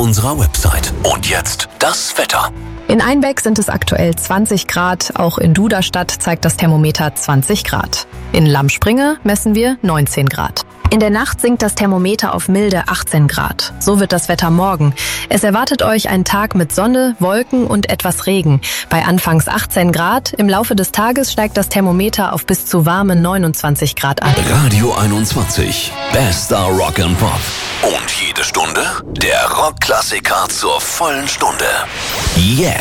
unserer Website. Und jetzt das Wetter. In Einbeck sind es aktuell 20 Grad, auch in Duderstadt zeigt das Thermometer 20 Grad. In Lammspringe messen wir 19 Grad. In der Nacht sinkt das Thermometer auf milde 18 Grad. So wird das Wetter morgen. Es erwartet euch ein Tag mit Sonne, Wolken und etwas Regen. Bei anfangs 18 Grad, im Laufe des Tages steigt das Thermometer auf bis zu warme 29 Grad an. Radio 21, bester Rock and Pop. Und jede Stunde der Rockklassiker zur vollen Stunde. Jetzt.